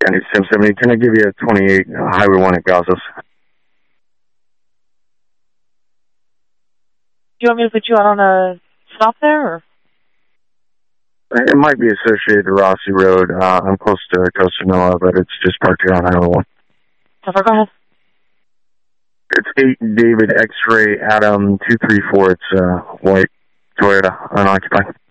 County Sim 70. Can I give you a 28 Highway 1 at Gauzos? Do you want me to put you out on a stop there, or? It might be associated to Rossi Road. I'm close to Costa Noa, but it's just parked here on Highway 1. Go ahead. It's 8 David X-Ray Adam 234. It's white Toyota, unoccupied.